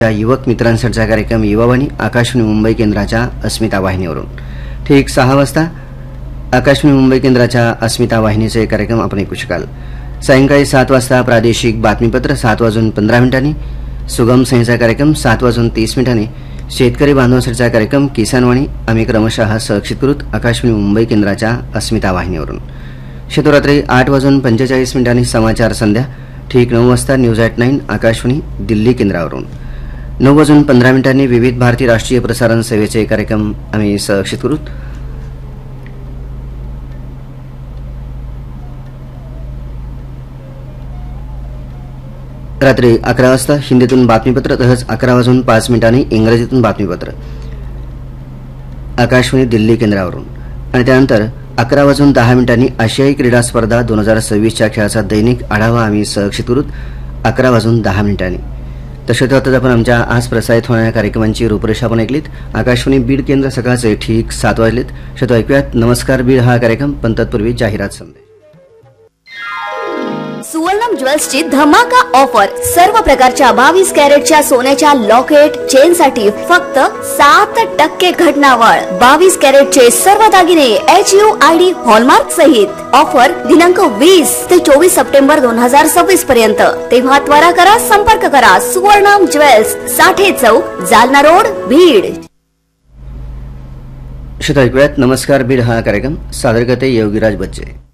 युवक मित्रांसाठीचा कार्यक्रम युवावाणी आकाशवाणी मुंबई केंद्राच्या अस्मिता वाहिनीवरून ठीक 6 वाजता आकाशवाणी मुंबई केंद्राच्या अस्मिता वाहिनीचे कार्यक्रम आपण ऐकू शकाल। सायंकाळी 7 वाजता प्रादेशिक बातमीपत्र 7:15 सुगम संहिता कार्यक्रम 7:30 शेतकरी बांधवांसाठीचा कार्यक्रम किसानवाणी आम्ही क्रमशः सहक्षितकृत आकाशवाणी मुंबई केंद्राच्या अस्मिता वाहिनीवरून शेतोरात्री 8:45 समाचार संध्या ठीक 9 वाजता न्यूज ॲट 9 आकाशवाणी दिल्ली केंद्रावरून 9:15 विविध भारती राष्ट्रीय प्रसारण सेवेचे कार्यक्रम आम्ही सहक्षितकृत रात्री 11 वाजता हिंदीतून बातमीपत्र तसंच 11:05 इंग्रजीतून बातमीपत्र आकाशवाणी दिल्ली केंद्रावरून आणि त्यानंतर 11:10 आशियाई क्रीडा स्पर्धा 2026च्या खेळाचा दैनिक आढावा आम्ही सहक्षितकृत 11:10 तसेच आता आपण आमच्या आज प्रसारित होणाऱ्या कार्यक्रमांची रूपरेषा पण ऐकलीत। आकाशवाणी बीड केंद्र सकाळचे ठीक 7 वाजलेत। शेतो ऐकूयात नमस्कार बीड हा कार्यक्रम पण तत्पूर्वी जाहिरात संदेश। सुवर्णम ज्वेल्सची धमाका ऑफर सर्व प्रकारच्या 22 कॅरेटच्या सोन्याच्या लॉकेट चेन साठी फक्त 7% घटनावळ 22 कॅरेटचे सर्व दागिने HUID हॉलमार्क सहित ऑफर दिनांक 20 ते 24 सप्टेंबर 2026 पर्यंत। तेव्हा त्वरा करा, संपर्क करा सुवर्णम ज्वेल्स, साठे चौक, जालना रोड, बीड। शेतो ऐकूयात नमस्कार बीड हा कार्यक्रम सादर करते योगीराज बच्चे।